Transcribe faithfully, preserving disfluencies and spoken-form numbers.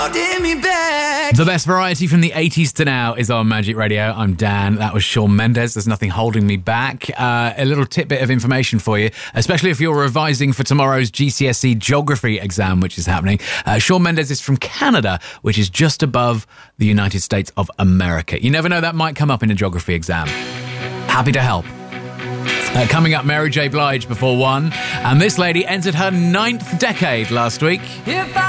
The best variety from the eighties to now is on Magic Radio. I'm Dan. That was Shawn Mendes. There's nothing holding me back. Uh, a little tidbit of information for you, especially if you're revising for tomorrow's G C S E geography exam, which is happening. Uh, Shawn Mendes is from Canada, which is just above the United States of America. You never know, that might come up in a geography exam. Happy to help. Uh, coming up, Mary J. Blige before one. And this lady entered her ninth decade last week. If I